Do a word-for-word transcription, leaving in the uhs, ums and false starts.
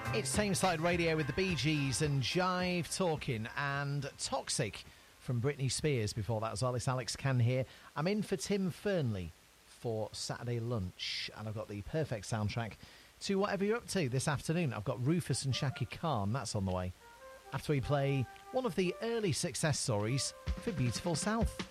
It's Tameside Radio with the Bee Gees and Jive Talking and Toxic from Britney Spears before that as well. It's Alex Can here. I'm in for Tim Fernley for Saturday lunch and I've got the perfect soundtrack to whatever you're up to this afternoon. I've got Rufus and Shaki Khan, that's on the way. After we play one of the early success stories for Beautiful South.